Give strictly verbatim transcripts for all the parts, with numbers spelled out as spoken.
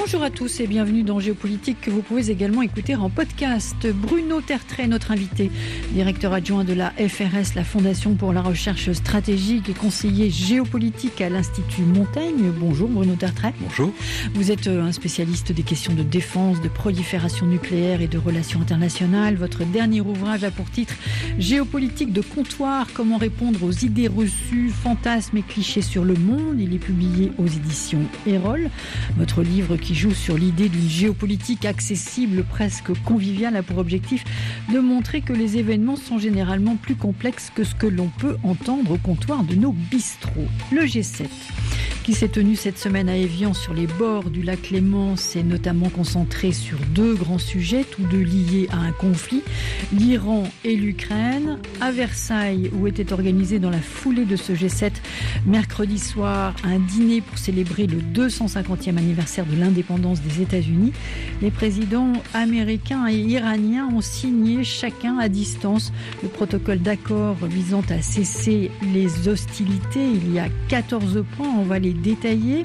Bonjour à tous et bienvenue dans Géopolitique que vous pouvez également écouter en podcast. Bruno Tertrais, notre invité, directeur adjoint de la F R S, la Fondation pour la recherche stratégique et conseiller géopolitique à l'Institut Montaigne. Bonjour Bruno Tertrais. Bonjour. Vous êtes un spécialiste des questions de défense, de prolifération nucléaire et de relations internationales. Votre dernier ouvrage a pour titre Géopolitique de comptoir, comment répondre aux idées reçues, fantasmes et clichés sur le monde. Il est publié aux éditions Erol. Votre livre qui joue sur l'idée d'une géopolitique accessible, presque conviviale, a pour objectif de montrer que les événements sont généralement plus complexes que ce que l'on peut entendre au comptoir de nos bistrots. Le G sept, qui s'est tenu cette semaine à Évian sur les bords du lac Léman, s'est notamment concentré sur deux grands sujets, tous deux liés à un conflit, l'Iran et l'Ukraine. À Versailles, où était organisé dans la foulée de ce G sept, mercredi soir, un dîner pour célébrer le deux cent cinquantième anniversaire de l'indépendance des États-Unis, les présidents américains et iraniens ont signé chacun à distance le protocole d'accord visant à cesser les hostilités. Il y a quatorze points, on va les détailler.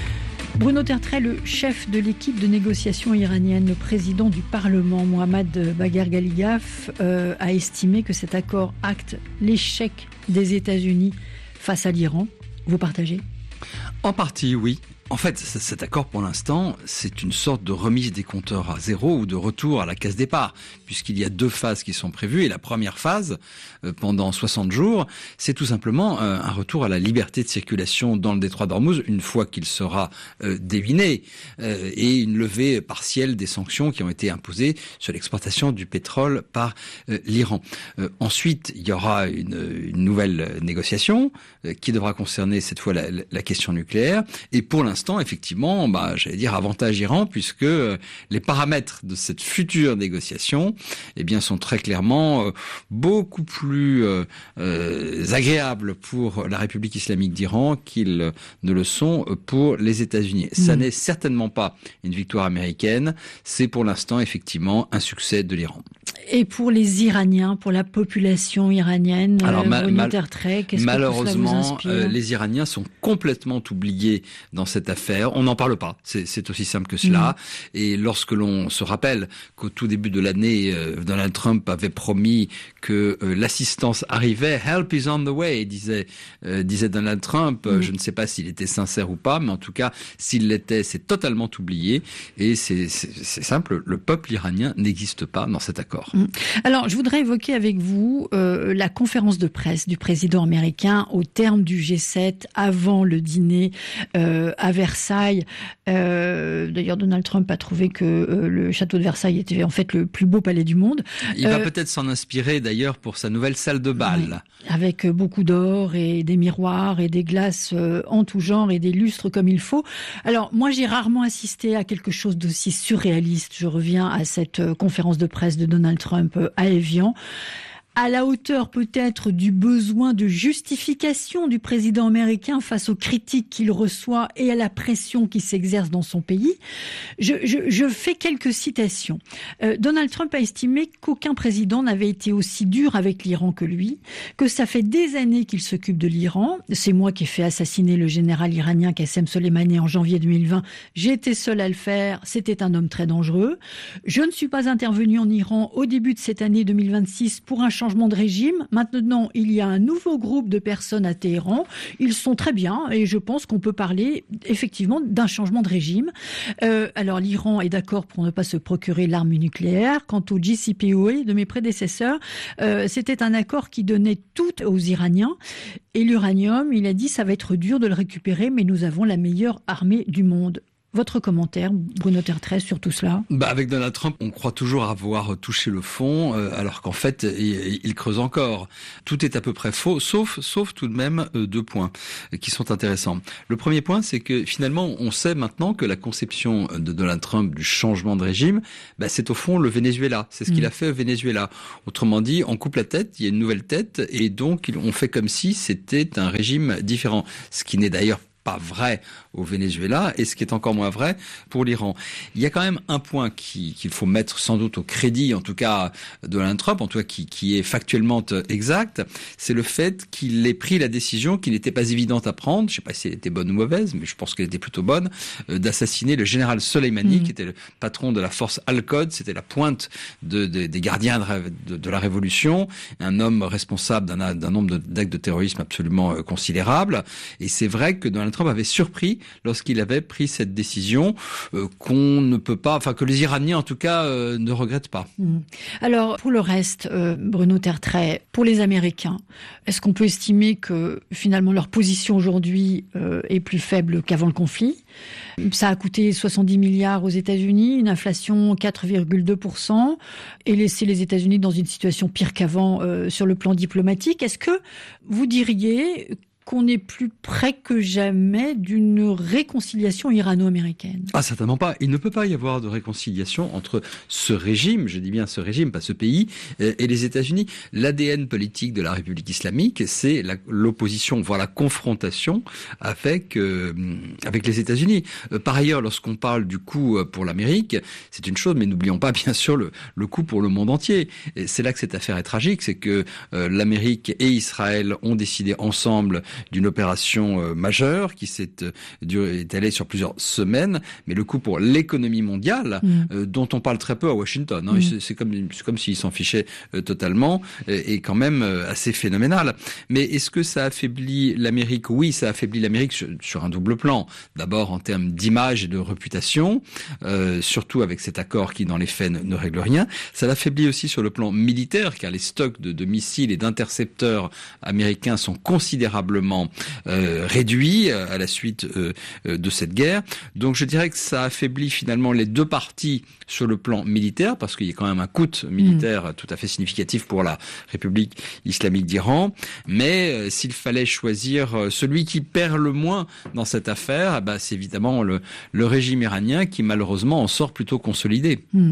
Bruno Tertrais, le chef de l'équipe de négociation iranienne, le président du Parlement, Mohammad Bagher Ghalibaf, euh, a estimé que cet accord acte l'échec des États-Unis face à l'Iran. Vous partagez ? En partie, oui. En fait, cet accord, pour l'instant, c'est une sorte de remise des compteurs à zéro ou de retour à la case départ, puisqu'il y a deux phases qui sont prévues. Et la première phase, euh, pendant soixante jours, c'est tout simplement euh, un retour à la liberté de circulation dans le détroit d'Ormuz, une fois qu'il sera euh, déminé, euh, et une levée partielle des sanctions qui ont été imposées sur l'exportation du pétrole par euh, l'Iran. Euh, ensuite, il y aura une, une nouvelle négociation euh, qui devra concerner cette fois la, la question nucléaire. Et pour l'instant, L'instant, effectivement, bah, j'allais dire avantage Iran, puisque euh, les paramètres de cette future négociation, eh bien, sont très clairement euh, beaucoup plus euh, euh, agréables pour la République islamique d'Iran qu'ils euh, ne le sont pour les États-Unis. Mmh. Ça n'est certainement pas une victoire américaine, c'est pour l'instant effectivement un succès de l'Iran. Et pour les Iraniens, pour la population iranienne, Alors, euh, mal, mal, Tertrais, qu'est-ce malheureusement, que tout cela vous inspire ? euh, les Iraniens sont complètement oubliés dans cette affaire. On n'en parle pas. C'est, c'est aussi simple que cela. Mmh. Et lorsque l'on se rappelle qu'au tout début de l'année, euh, Donald Trump avait promis que euh, l'assistance arrivait, help is on the way, disait euh, disait Donald Trump. Mmh. Je ne sais pas s'il était sincère ou pas, mais en tout cas, s'il l'était, c'est totalement oublié. Et c'est, c'est, c'est simple, le peuple iranien n'existe pas dans cet accord. Alors, je voudrais évoquer avec vous euh, la conférence de presse du président américain au terme du G sept, avant le dîner euh, à Versailles. Euh, d'ailleurs, Donald Trump a trouvé que euh, le château de Versailles était en fait le plus beau palais du monde. Il euh, va peut-être s'en inspirer d'ailleurs pour sa nouvelle salle de bal. Oui, avec beaucoup d'or et des miroirs et des glaces euh, en tout genre et des lustres comme il faut. Alors, moi, j'ai rarement assisté à quelque chose d'aussi surréaliste. Je reviens à cette euh, conférence de presse de Donald Trump à Évian, à la hauteur peut-être du besoin de justification du président américain face aux critiques qu'il reçoit et à la pression qui s'exerce dans son pays. Je, je, je fais quelques citations. Euh, Donald Trump a estimé qu'aucun président n'avait été aussi dur avec l'Iran que lui, que ça fait des années qu'il s'occupe de l'Iran. C'est moi qui ai fait assassiner le général iranien Qassem Soleimani en janvier deux mille vingt. J'ai été seul à le faire. C'était un homme très dangereux. Je ne suis pas intervenu en Iran au début de cette année deux mille vingt-six pour un changement changement de régime. Maintenant, il y a un nouveau groupe de personnes à Téhéran. Ils sont très bien et je pense qu'on peut parler effectivement d'un changement de régime. Euh, alors, l'Iran est d'accord pour ne pas se procurer l'arme nucléaire. Quant au J C P O A de mes prédécesseurs, euh, c'était un accord qui donnait tout aux Iraniens. Et l'uranium, il a dit, ça va être dur de le récupérer, mais nous avons la meilleure armée du monde. Votre commentaire, Bruno Tertrais, sur tout cela ? Bah avec Donald Trump, on croit toujours avoir touché le fond, euh, alors qu'en fait, il, il creuse encore. Tout est à peu près faux, sauf, sauf tout de même euh, deux points euh, qui sont intéressants. Le premier point, c'est que finalement, on sait maintenant que la conception de Donald Trump du changement de régime, bah, c'est au fond le Venezuela. C'est ce mmh. qu'il a fait au Venezuela. Autrement dit, on coupe la tête, il y a une nouvelle tête, et donc on fait comme si c'était un régime différent. Ce qui n'est d'ailleurs pas vrai au Venezuela et ce qui est encore moins vrai pour l'Iran. Il y a quand même un point qui, qu'il faut mettre sans doute au crédit, en tout cas de Donald Trump, en tout cas qui, qui est factuellement exact, c'est le fait qu'il ait pris la décision qui n'était pas évidente à prendre, je ne sais pas si elle était bonne ou mauvaise, mais je pense qu'elle était plutôt bonne, euh, d'assassiner le général Soleimani, mmh. qui était le patron de la force Al-Quds, c'était la pointe de, de, des gardiens de, de, de la révolution, un homme responsable d'un, d'un nombre d'actes de terrorisme absolument euh, considérable. Et c'est vrai que Donald Trump avait surpris lorsqu'il avait pris cette décision euh, qu'on ne peut pas, enfin que les Iraniens en tout cas euh, ne regrettent pas. Mmh. Alors pour le reste, euh, Bruno Tertrais, pour les Américains, est-ce qu'on peut estimer que finalement leur position aujourd'hui euh, est plus faible qu'avant le conflit ? Ça a coûté soixante-dix milliards aux États-Unis, une inflation quatre virgule deux pour cent et laissé les États-Unis dans une situation pire qu'avant euh, sur le plan diplomatique. Est-ce que vous diriez qu'on est plus près que jamais d'une réconciliation irano-américaine? Ah, certainement pas. Il ne peut pas y avoir de réconciliation entre ce régime, je dis bien ce régime, pas ce pays, et les États-Unis. L'A D N politique de la République islamique, c'est la, l'opposition, voire la confrontation avec euh, avec les États-Unis. Euh, par ailleurs, lorsqu'on parle du coût pour l'Amérique, c'est une chose, mais n'oublions pas bien sûr le, le coût pour le monde entier. Et c'est là que cette affaire est tragique, c'est que euh, l'Amérique et Israël ont décidé ensemble d'une opération euh, majeure qui s'est euh, étalée sur plusieurs semaines, mais le coût pour l'économie mondiale, mmh. euh, dont on parle très peu à Washington, hein, mmh. c'est, c'est comme c'est comme s'ils s'en fichaient euh, totalement, euh, est quand même euh, assez phénoménal. Mais est-ce que ça affaiblit l'Amérique? Oui, ça affaiblit l'Amérique sur, sur un double plan. D'abord en termes d'image et de réputation, euh, surtout avec cet accord qui dans les faits ne, ne règle rien. Ça l'affaiblit aussi sur le plan militaire, car les stocks de, de missiles et d'intercepteurs américains sont considérablement Euh, réduit à la suite euh, de cette guerre. Donc je dirais que ça affaiblit finalement les deux parties sur le plan militaire, parce qu'il y a quand même un coût militaire mmh. tout à fait significatif pour la République islamique d'Iran. Mais euh, s'il fallait choisir euh, celui qui perd le moins dans cette affaire, bah, c'est évidemment le, le régime iranien qui malheureusement en sort plutôt consolidé. Mmh.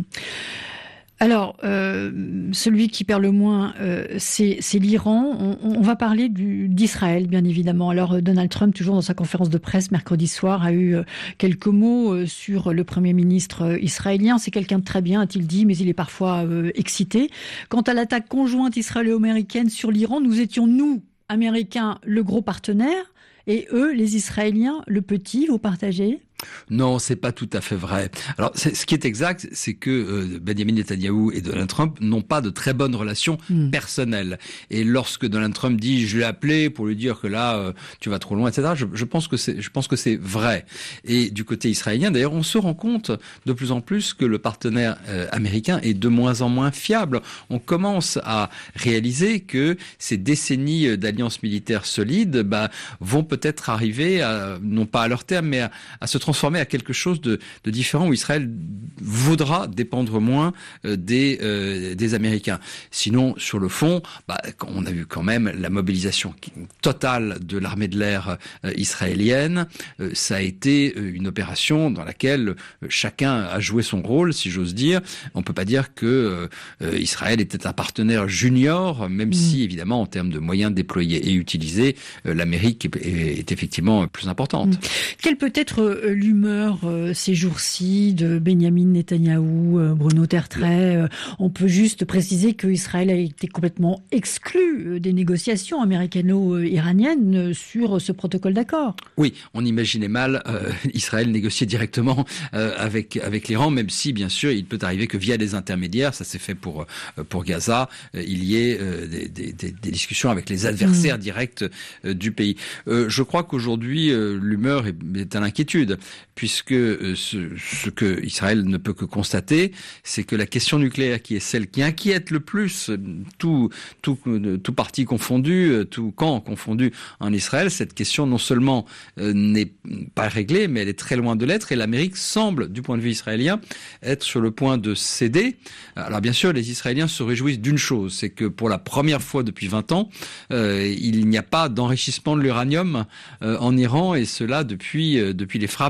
Alors, euh, celui qui perd le moins, euh, c'est, c'est l'Iran. On, on va parler du, d'Israël, bien évidemment. Alors, Donald Trump, toujours dans sa conférence de presse mercredi soir, a eu quelques mots sur le Premier ministre israélien. C'est quelqu'un de très bien, a-t-il dit, mais il est parfois euh, excité. Quant à l'attaque conjointe israélo-américaine sur l'Iran, nous étions, nous, Américains, le gros partenaire, et eux, les Israéliens, le petit. Vous partagez ? Non, c'est pas tout à fait vrai. Alors, c'est, ce qui est exact, c'est que euh, Benjamin Netanyahou et Donald Trump n'ont pas de très bonnes relations mmh. personnelles. Et lorsque Donald Trump dit « je l'ai appelé pour lui dire que là, euh, tu vas trop loin, et cetera » je, je pense que c'est, je pense que c'est vrai. Et du côté israélien, d'ailleurs, on se rend compte de plus en plus que le partenaire euh, américain est de moins en moins fiable. On commence à réaliser que ces décennies d'alliances militaires solides bah, vont peut-être arriver, à, non pas à leur terme, mais à, à se transformer à quelque chose de, de différent où Israël voudra dépendre moins euh, des, euh, des Américains. Sinon, sur le fond, bah, on a vu quand même la mobilisation totale de l'armée de l'air euh, israélienne. Euh, ça a été euh, une opération dans laquelle euh, chacun a joué son rôle, si j'ose dire. On peut pas dire que euh, Israël était un partenaire junior, même mmh. si, évidemment, en termes de moyens déployés et utilisés, euh, l'Amérique est, est, est effectivement plus importante. Mmh. Quelle peut être euh, l'humeur euh, ces jours-ci de Benjamin Netanyahou, euh, Bruno Tertrais? euh, On peut juste préciser que Israël a été complètement exclu euh, des négociations américano-iraniennes sur ce protocole d'accord. Oui, on imaginait mal euh, Israël négocier directement euh, avec avec l'Iran, même si bien sûr il peut arriver que via des intermédiaires, ça s'est fait pour euh, pour Gaza, euh, il y ait euh, des, des, des discussions avec les adversaires mmh. directs euh, du pays. Euh, je crois qu'aujourd'hui euh, l'humeur est, est à l'inquiétude, puisque euh, ce, ce que Israël ne peut que constater, c'est que la question nucléaire, qui est celle qui inquiète le plus tout tout tout parti confondu, tout camp confondu en Israël, cette question non seulement euh, n'est pas réglée, mais elle est très loin de l'être, et l'Amérique semble, du point de vue israélien, être sur le point de céder. Alors bien sûr, les Israéliens se réjouissent d'une chose, c'est que pour la première fois depuis vingt ans, euh, il n'y a pas d'enrichissement de l'uranium euh, en Iran, et cela depuis euh, depuis les frappes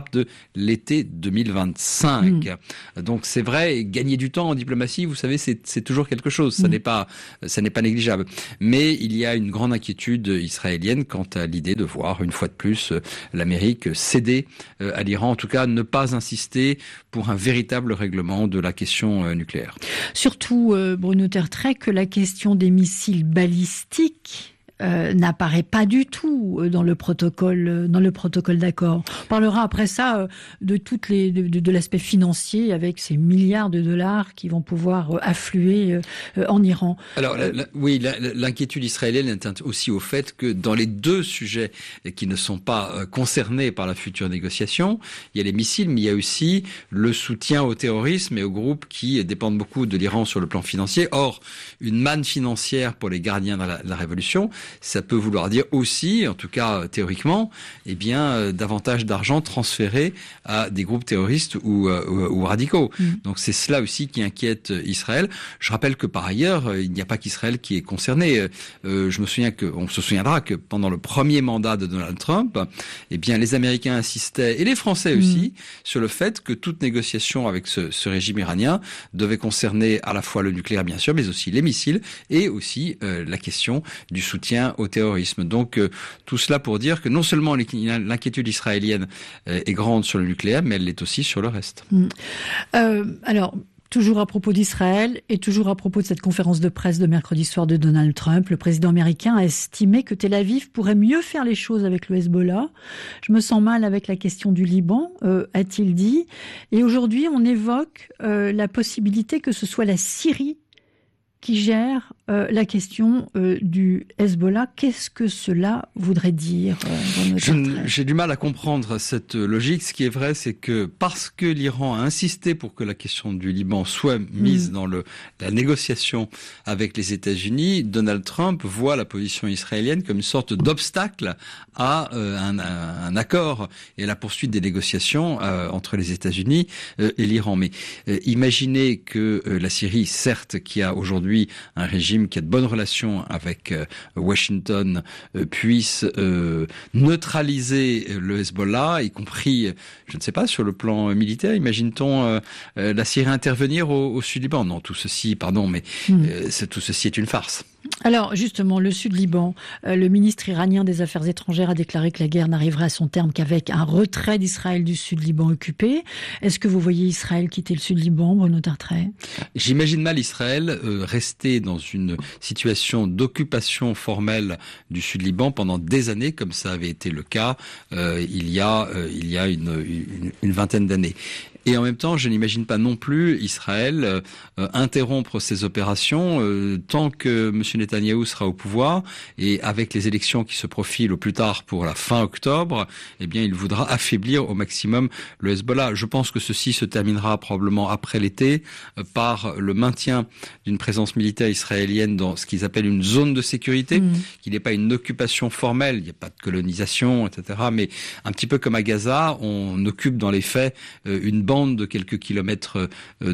frappe de l'été deux mille vingt-cinq. Mmh. Donc c'est vrai, gagner du temps en diplomatie, vous savez, c'est, c'est toujours quelque chose. Ça mmh. n'est pas, ça n'est pas négligeable. Mais il y a une grande inquiétude israélienne quant à l'idée de voir une fois de plus l'Amérique céder à l'Iran, en tout cas ne pas insister pour un véritable règlement de la question nucléaire. Surtout, euh, Bruno Tertrais, que la question des missiles balistiques Euh, n'apparaît pas du tout dans le protocole, dans le protocole d'accord. On parlera après ça euh, de toutes les, de, de, de l'aspect financier avec ces milliards de dollars qui vont pouvoir euh, affluer euh, en Iran. Alors la, la, oui, la, l'inquiétude israélienne est aussi au fait que dans les deux sujets qui ne sont pas euh, concernés par la future négociation, il y a les missiles, mais il y a aussi le soutien au terrorisme et aux groupes qui dépendent beaucoup de l'Iran sur le plan financier. Or, une manne financière pour les gardiens de la, de la révolution, ça peut vouloir dire aussi, en tout cas théoriquement, eh bien euh, davantage d'argent transféré à des groupes terroristes ou, euh, ou, ou radicaux. Mmh. Donc c'est cela aussi qui inquiète Israël. Je rappelle que par ailleurs, il n'y a pas qu'Israël qui est concerné. Euh, je me souviens que, on se souviendra que pendant le premier mandat de Donald Trump, eh bien les Américains insistaient et les Français aussi mmh. sur le fait que toute négociation avec ce, ce régime iranien devait concerner à la fois le nucléaire bien sûr, mais aussi les missiles et aussi euh, la question du soutien au terrorisme. Donc euh, tout cela pour dire que non seulement l'inquiétude israélienne euh, est grande sur le nucléaire, mais elle l'est aussi sur le reste. Mmh. Euh, alors, toujours à propos d'Israël et toujours à propos de cette conférence de presse de mercredi soir de Donald Trump, le président américain a estimé que Tel Aviv pourrait mieux faire les choses avec le Hezbollah. Je me sens mal avec la question du Liban, euh, a-t-il dit. Et aujourd'hui, on évoque euh, la possibilité que ce soit la Syrie qui gère euh, la question euh, du Hezbollah. Qu'est-ce que cela voudrait dire euh, Je, J'ai du mal à comprendre cette logique. Ce qui est vrai, c'est que parce que l'Iran a insisté pour que la question du Liban soit mise mmh. dans le, la négociation avec les États-Unis, Donald Trump voit la position israélienne comme une sorte d'obstacle à euh, un, un, un accord et à la poursuite des négociations euh, entre les États-Unis euh, et l'Iran. Mais euh, imaginez que euh, la Syrie, certes, qui a aujourd'hui un régime qui a de bonnes relations avec euh, Washington euh, puisse euh, neutraliser le Hezbollah, y compris, je ne sais pas, sur le plan militaire. Imagine-t-on euh, euh, la Syrie intervenir au, au sud Liban? Non, tout ceci, pardon, mais euh, c'est, tout ceci est une farce. Alors justement, le Sud-Liban, euh, le ministre iranien des Affaires étrangères a déclaré que la guerre n'arriverait à son terme qu'avec un retrait d'Israël du Sud-Liban occupé. Est-ce que vous voyez Israël quitter le Sud-Liban, Bruno Tertrais? J'imagine mal Israël euh, rester dans une situation d'occupation formelle du Sud-Liban pendant des années, comme ça avait été le cas euh, il y a, euh, il y a une, une, une vingtaine d'années. Et en même temps, je n'imagine pas non plus Israël euh, interrompre ses opérations euh, tant que M. Netanyahou sera au pouvoir, et avec les élections qui se profilent au plus tard pour la fin octobre, eh bien, il voudra affaiblir au maximum le Hezbollah. Je pense que ceci se terminera probablement après l'été euh, par le maintien d'une présence militaire israélienne dans ce qu'ils appellent une zone de sécurité, mmh. qui n'est pas une occupation formelle, il n'y a pas de colonisation, et cetera. Mais un petit peu comme à Gaza, on occupe dans les faits euh, une bande de quelques kilomètres de,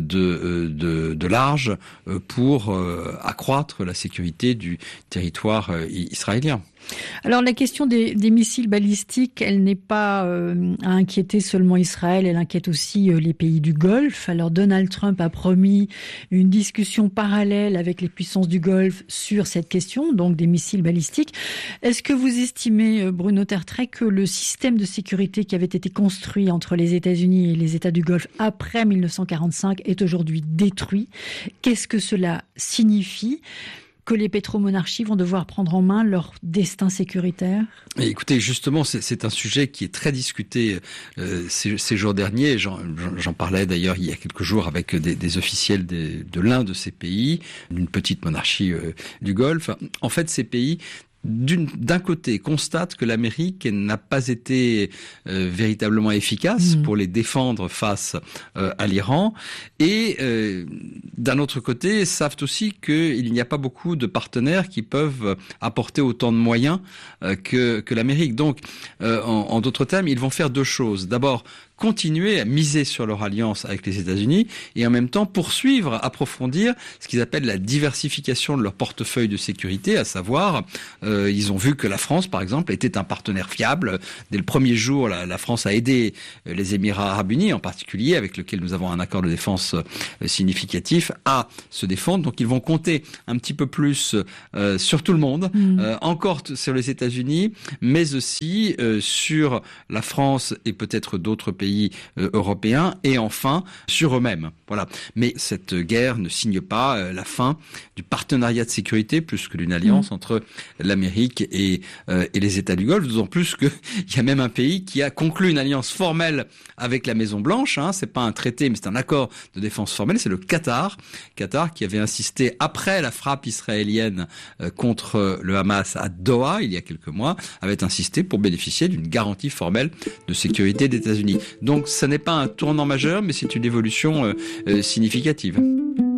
de, de large pour accroître la sécurité du territoire israélien. Alors la question des, des missiles balistiques, elle n'est pas euh, à inquiéter seulement Israël, elle inquiète aussi euh, les pays du Golfe. Alors Donald Trump a promis une discussion parallèle avec les puissances du Golfe sur cette question, donc des missiles balistiques. Est-ce que vous estimez, euh, Bruno Tertrais, que le système de sécurité qui avait été construit entre les États-Unis et les États du Golfe après mille neuf cent quarante-cinq est aujourd'hui détruit? Qu'est-ce que cela signifie? Que les pétromonarchies vont devoir prendre en main leur destin sécuritaire? Et écoutez, justement, c'est, c'est un sujet qui est très discuté euh, ces, ces jours derniers. J'en, j'en parlais d'ailleurs il y a quelques jours avec des, des officiels des, de l'un de ces pays, d'une petite monarchie euh, du Golfe. En fait, ces pays D'une, d'un côté, constate que l'Amérique n'a pas été euh, véritablement efficace mmh. pour les défendre face euh, à l'Iran, et euh, d'un autre côté, savent aussi qu'il n'y a pas beaucoup de partenaires qui peuvent apporter autant de moyens euh, que, que l'Amérique. Donc, euh, en, en d'autres termes, ils vont faire deux choses. D'abord, continuer à miser sur leur alliance avec les États-Unis et en même temps poursuivre, approfondir ce qu'ils appellent la diversification de leur portefeuille de sécurité, à savoir, euh, ils ont vu que la France, par exemple, était un partenaire fiable. Dès le premier jour, la, la France a aidé les Émirats arabes unis, en particulier, avec lequel nous avons un accord de défense euh, significatif, à se défendre. Donc ils vont compter un petit peu plus euh, sur tout le monde, mmh. euh, encore t- sur les États-Unis, mais aussi euh, sur la France et peut-être d'autres pays euh, européens, et enfin sur eux-mêmes. Voilà. Mais cette guerre ne signe pas euh, la fin du partenariat de sécurité, plus que d'une alliance mmh. entre l'Amérique et, euh, et les États du Golfe, d'autant plus qu'il y a même un pays qui a conclu une alliance formelle avec la Maison-Blanche. Hein. C'est pas un traité, mais c'est un accord de défense formel. C'est le Qatar, Qatar qui avait insisté après la frappe israélienne euh, contre le Hamas à Doha il y a quelques mois, avait insisté pour bénéficier d'une garantie formelle de sécurité des États-Unis. Donc, ça n'est pas un tournant majeur, mais c'est une évolution euh, euh, significative.